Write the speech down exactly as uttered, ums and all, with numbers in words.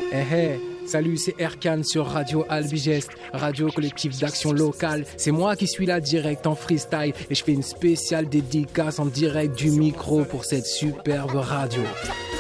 Eh hey, salut, c'est Erkan sur Radio Albigest, radio collectif d'action locale. C'est moi qui suis là direct en freestyle et je fais une spéciale dédicace en direct du micro pour cette superbe radio.